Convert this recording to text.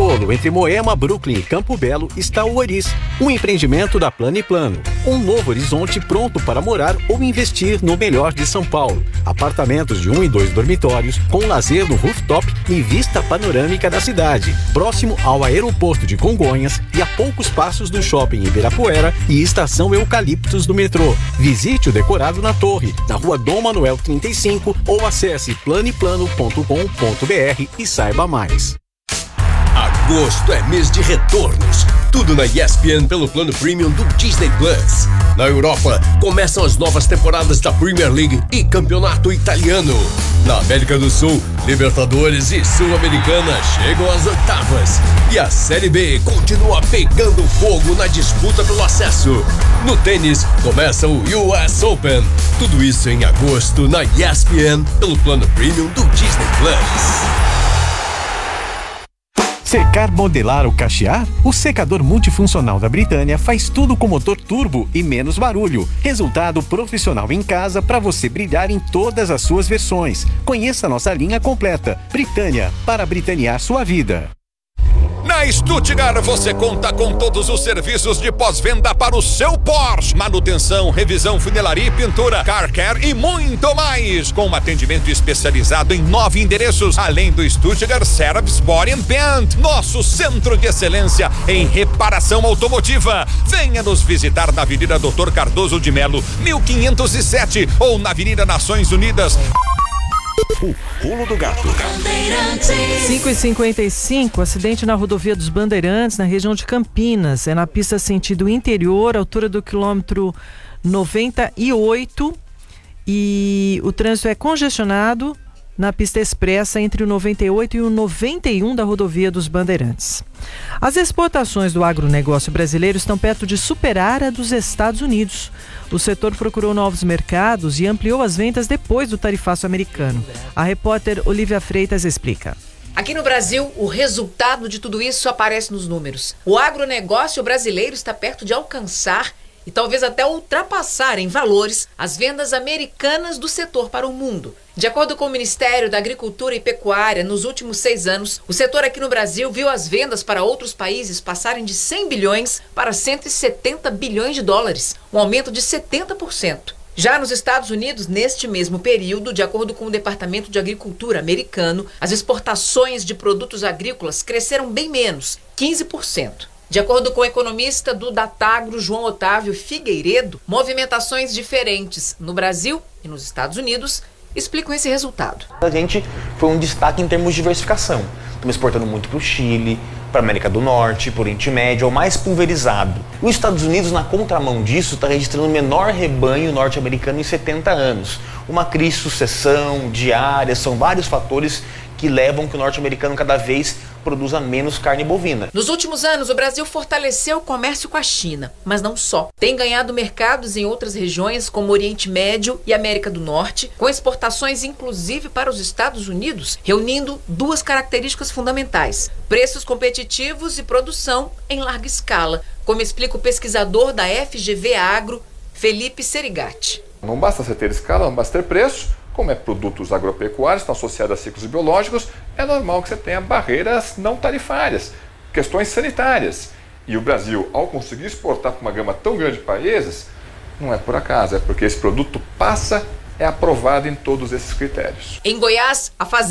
tijolo entre Moema, Brooklyn e Campo Belo está o Oris, um empreendimento da Plano & Plano. Um novo horizonte pronto para morar ou investir no melhor de São Paulo. Apartamentos de 1 e 2 dormitórios, com lazer no rooftop e vista panorâmica da cidade. Próximo ao aeroporto de Congonhas e a poucos passos do shopping Ibirapuera e estação Eucaliptos do metrô. Visite o decorado na torre, na rua Dom Manuel 35 ou acesse planoeplano.com.br e saiba mais. Agosto é mês de retornos. Tudo na ESPN pelo plano premium do Disney Plus. Na Europa, começam as novas temporadas da Premier League e Campeonato Italiano. Na América do Sul, Libertadores e Sul-Americana chegam às oitavas. E a Série B continua pegando fogo na disputa pelo acesso. No tênis, começa o US Open. Tudo isso em agosto na ESPN pelo plano premium do Disney Plus. Secar, modelar ou cachear? O secador multifuncional da Britânia faz tudo com motor turbo e menos barulho. Resultado profissional em casa para você brilhar em todas as suas versões. Conheça nossa linha completa. Britânia, para britanear sua vida. Na Stuttgart você conta com todos os serviços de pós-venda para o seu Porsche. Manutenção, revisão, funilaria e pintura, car care e muito mais. Com um atendimento especializado em 9 endereços, além do Stuttgart Service Body and Paint, nosso centro de excelência em reparação automotiva. Venha nos visitar na Avenida Dr. Cardoso de Melo, 1507 ou na Avenida Nações Unidas. O Pulo do Gato. 5h55, acidente na rodovia dos Bandeirantes, na região de Campinas. É na pista sentido interior, altura do quilômetro 98. E o trânsito é congestionado na pista expressa entre o 98 e o 91 da rodovia dos Bandeirantes. As exportações do agronegócio brasileiro estão perto de superar a dos Estados Unidos. O setor procurou novos mercados e ampliou as vendas depois do tarifaço americano. A repórter Olivia Freitas explica. Aqui no Brasil, o resultado de tudo isso aparece nos números. O agronegócio brasileiro está perto de alcançar e talvez até ultrapassar em valores as vendas americanas do setor para o mundo. De acordo com o Ministério da Agricultura e Pecuária, nos últimos 6 anos, o setor aqui no Brasil viu as vendas para outros países passarem de 100 bilhões para 170 bilhões de dólares, um aumento de 70%. Já nos Estados Unidos, neste mesmo período, de acordo com o Departamento de Agricultura americano, as exportações de produtos agrícolas cresceram bem menos, 15%. De acordo com o economista do Datagro, João Otávio Figueiredo, movimentações diferentes no Brasil e nos Estados Unidos explicam esse resultado. A gente foi um destaque em termos de diversificação. Estamos exportando muito para o Chile, para a América do Norte, para o Oriente Médio, é o mais pulverizado. Os Estados Unidos, na contramão disso, está registrando o menor rebanho norte-americano em 70 anos. Uma crise de sucessão, diária, são vários fatores que levam que o norte-americano cada vez produza menos carne bovina. Nos últimos anos, o Brasil fortaleceu o comércio com a China, mas não só. Tem ganhado mercados em outras regiões, como Oriente Médio e América do Norte, com exportações inclusive para os Estados Unidos, reunindo 2 características fundamentais: preços competitivos e produção em larga escala, como explica o pesquisador da FGV Agro, Felipe Serigati. Não basta você ter escala, não basta ter preço. Como é produtos agropecuários, estão associados a ciclos biológicos, é normal que você tenha barreiras não tarifárias, questões sanitárias. E o Brasil, ao conseguir exportar para uma gama tão grande de países, não é por acaso, é porque esse produto é aprovado em todos esses critérios. Em Goiás, a fazenda